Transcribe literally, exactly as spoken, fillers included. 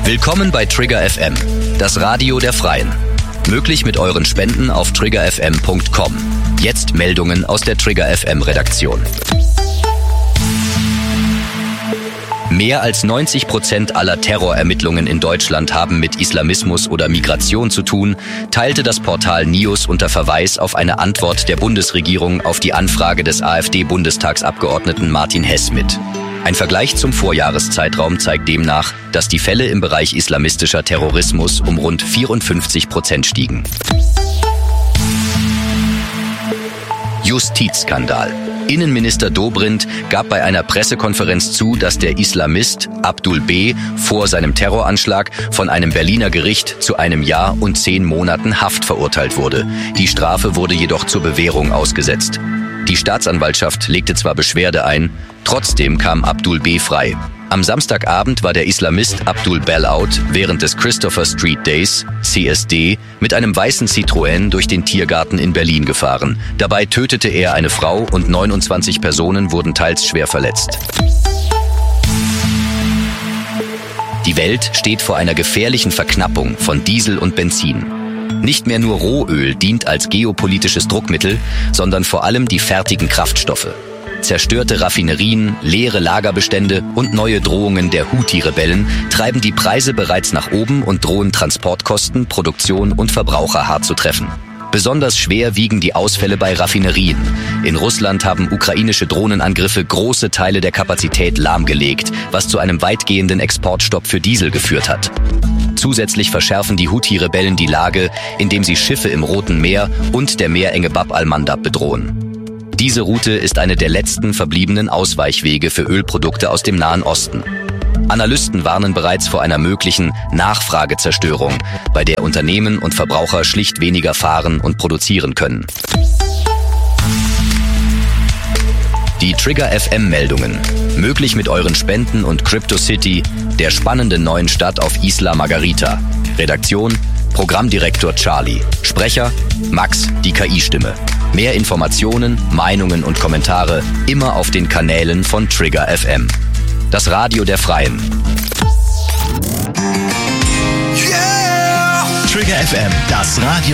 Willkommen bei Trigger F M, das Radio der Freien. Möglich mit euren Spenden auf trigger f m punkt com. Jetzt Meldungen aus der Trigger F M Redaktion. Mehr als neunzig Prozent aller Terrorermittlungen in Deutschland haben mit Islamismus oder Migration zu tun, teilte das Portal Nius unter Verweis auf eine Antwort der Bundesregierung auf die Anfrage des AfD-Bundestagsabgeordneten Martin Hess mit. Ein Vergleich zum Vorjahreszeitraum zeigt demnach, dass die Fälle im Bereich islamistischer Terrorismus um rund vierundfünfzig Prozent stiegen. Justizskandal. Innenminister Dobrindt gab bei einer Pressekonferenz zu, dass der Islamist Abdul B. vor seinem Terroranschlag von einem Berliner Gericht zu einem Jahr und zehn Monaten Haft verurteilt wurde. Die Strafe wurde jedoch zur Bewährung ausgesetzt. Die Staatsanwaltschaft legte zwar Beschwerde ein, trotzdem kam Abdul B. frei. Am Samstagabend war der Islamist Abdul Bellout während des Christopher Street Days, C S D, mit einem weißen Citroën durch den Tiergarten in Berlin gefahren. Dabei tötete er eine Frau und neunundzwanzig Personen wurden teils schwer verletzt. Die Welt steht vor einer gefährlichen Verknappung von Diesel und Benzin. Nicht mehr nur Rohöl dient als geopolitisches Druckmittel, sondern vor allem die fertigen Kraftstoffe. Zerstörte Raffinerien, leere Lagerbestände und neue Drohungen der Houthi-Rebellen treiben die Preise bereits nach oben und drohen Transportkosten, Produktion und Verbraucher hart zu treffen. Besonders schwer wiegen die Ausfälle bei Raffinerien. In Russland haben ukrainische Drohnenangriffe große Teile der Kapazität lahmgelegt, was zu einem weitgehenden Exportstopp für Diesel geführt hat. Zusätzlich verschärfen die Houthi-Rebellen die Lage, indem sie Schiffe im Roten Meer und der Meerenge Bab al-Mandab bedrohen. Diese Route ist eine der letzten verbliebenen Ausweichwege für Ölprodukte aus dem Nahen Osten. Analysten warnen bereits vor einer möglichen Nachfragezerstörung, bei der Unternehmen und Verbraucher schlicht weniger fahren und produzieren können. Die Trigger F M-Meldungen. Möglich mit euren Spenden und CryptoCity, der spannenden neuen Stadt auf Isla Margarita. Redaktion: Programmdirektor Charlie. Sprecher: Max, die K I-Stimme. Mehr Informationen, Meinungen und Kommentare immer auf den Kanälen von Trigger F M. Das Radio der Freien. Yeah! Trigger F M, das Radio